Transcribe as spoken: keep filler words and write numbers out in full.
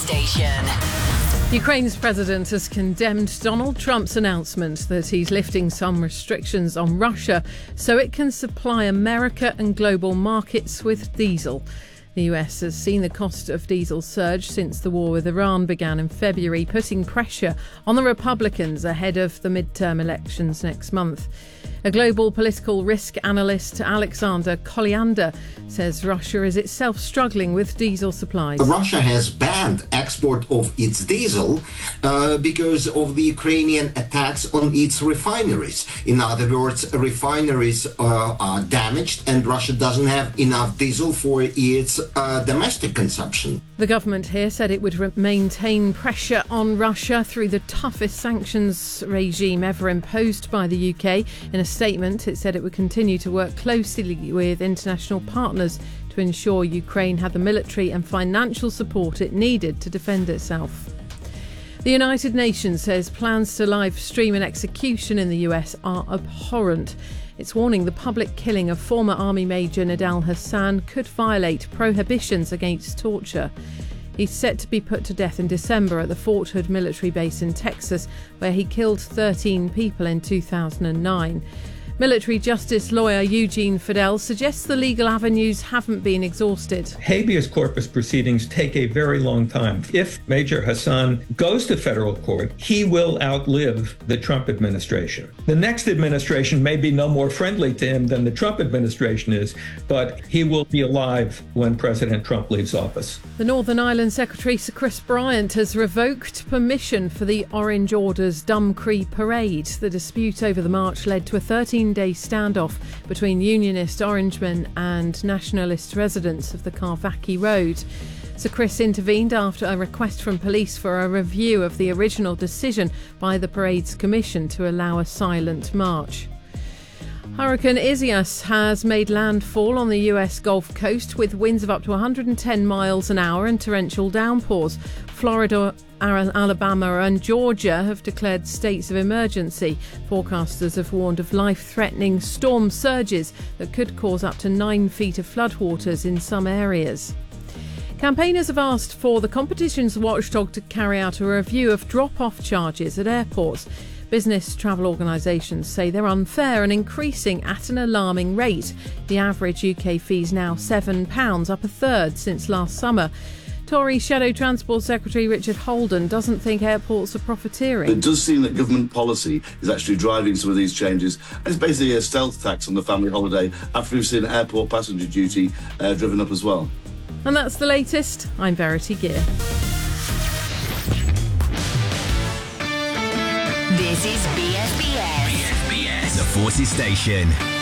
Station. Ukraine's president has condemned Donald Trump's announcement that he's lifting some restrictions on Russia so it can supply America and global markets with diesel. The U S has seen the cost of diesel surge since the war with Iran began in February, putting pressure on the Republicans ahead of the midterm elections next month. A global political risk analyst, Alexander Colliander, says Russia is itself struggling with diesel supplies. Russia has banned export of its diesel uh, because of the Ukrainian attacks on its refineries. In other words, refineries uh, are damaged and Russia doesn't have enough diesel for its uh, domestic consumption. The government here said it would re- maintain pressure on Russia through the toughest sanctions regime ever imposed by the U K. In a statement, it said it would continue to work closely with international partners to ensure Ukraine had the military and financial support it needed to defend itself. The United Nations says plans to live stream an execution in the U S are abhorrent. It's warning the public killing of former Army Major Nidal Hassan could violate prohibitions against torture. He's set to be put to death in December at the Fort Hood military base in Texas, where he killed thirteen people in two thousand nine. Military justice lawyer Eugene Fidel suggests the legal avenues haven't been exhausted. Habeas corpus proceedings take a very long time. If Major Hassan goes to federal court, he will outlive the Trump administration. The next administration may be no more friendly to him than the Trump administration is, but he will be alive when President Trump leaves office. The Northern Ireland Secretary Sir Chris Bryant has revoked permission for the Orange Order's Dumcree Parade. The dispute over the march led to a thirteen day standoff between Unionist Orangemen and Nationalist residents of the Carvackie Road. Sir Chris intervened after a request from police for a review of the original decision by the parade's commission to allow a silent march. Hurricane Isaias has made landfall on the U S Gulf Coast with winds of up to one hundred ten miles an hour and torrential downpours. Florida, Alabama and Georgia have declared states of emergency. Forecasters have warned of life-threatening storm surges that could cause up to nine feet of floodwaters in some areas. Campaigners have asked for the competition's watchdog to carry out a review of drop-off charges at airports. Business travel organisations say they're unfair and increasing at an alarming rate. The average U K fee is now seven pounds, up a third since last summer. Tory Shadow Transport Secretary Richard Holden doesn't think airports are profiteering. It does seem that government policy is actually driving some of these changes. It's basically a stealth tax on the family holiday after we've seen airport passenger duty uh, driven up as well. And that's the latest. I'm Verity Gear. This is B S B S. B S B S, the Forces Station.